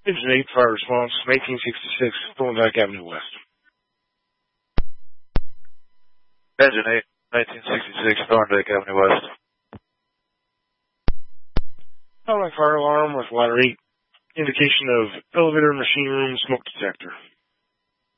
Engine 8, fire response, 1966, Thorndike Avenue West. Engine 8, 1966, Thorndike Avenue West. Automatic fire alarm with ladder 8. Indication of elevator machine room smoke detector.